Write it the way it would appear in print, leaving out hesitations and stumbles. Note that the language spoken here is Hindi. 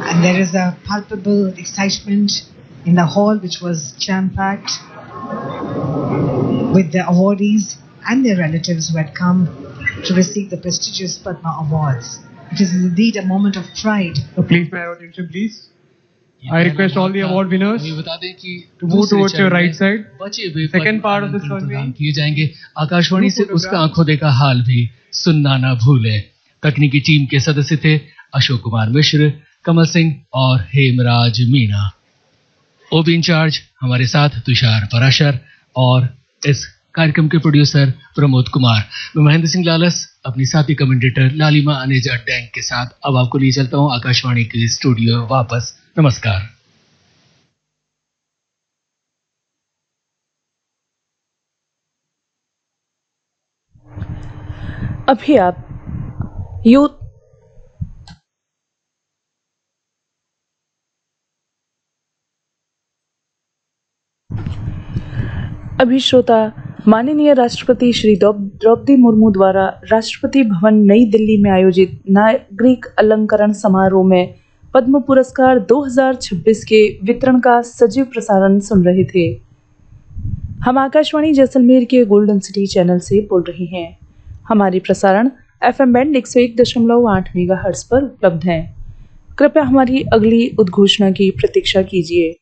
And there is a palpable excitement in the hall, which was jam-packed with the awardees and their relatives who had come to receive the prestigious Padma Awards. It is indeed a moment of pride. So please, my attention, please. I request all the award winners to move towards your right side. Second part of the survey किए जाएंगे। आकाशवाणी से उसका आंखों देखा हाल भी सुनना ना भूले। तकनीकी टीम के सदस्य थे अशोक कुमार मिश्र, कमल सिंह और हेमराज मीणा। ओबी इंचार्ज हमारे साथ तुषार पराशर और इस कार्यक्रम के प्रोड्यूसर प्रमोद कुमार। मैं महेंद्र सिंह लालस अपनी साथी कमेंटेटर लालिमा अनेजा डैंग के साथ अब आपको लिए चलता हूं आकाशवाणी के स्टूडियो वापस। नमस्कार। अभी आप यूथ अभी श्रोता माननीय राष्ट्रपति श्री द्रौपदी मुर्मू द्वारा राष्ट्रपति भवन नई दिल्ली में आयोजित नागरिक अलंकरण समारोह में पद्म पुरस्कार 2026 के वितरण का सजीव प्रसारण सुन रहे थे। हम आकाशवाणी जैसलमेर के गोल्डन सिटी चैनल से बोल रहे हैं। हमारे प्रसारण FM बैंड 101.8 मेगाहर्ट्ज पर उपलब्ध हैं। कृपया हमारी अगली उद्घोषणा की प्रतीक्षा कीजिए।